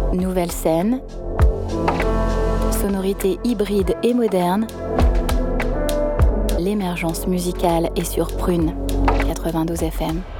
Nouvelle scène, sonorités hybrides et modernes, l'émergence musicale est sur Prune 92 FM.